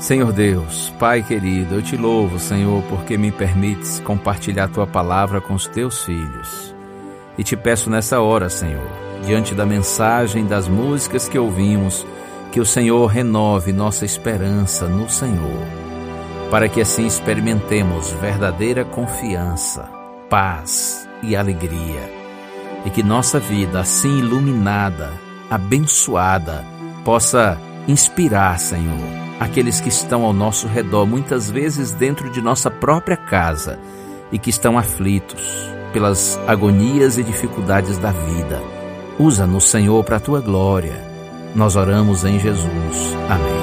Senhor Deus, Pai querido, eu te louvo, Senhor, porque me permites compartilhar tua palavra com os teus filhos. E te peço nessa hora, Senhor, diante da mensagem, das músicas que ouvimos, que o Senhor renove nossa esperança no Senhor, para que assim experimentemos verdadeira confiança, paz e alegria, e que nossa vida, assim iluminada, abençoada, possa inspirar, Senhor, aqueles que estão ao nosso redor, muitas vezes dentro de nossa própria casa, e que estão aflitos pelas agonias e dificuldades da vida. Usa-nos, Senhor, para a tua glória. Nós oramos em Jesus. Amém.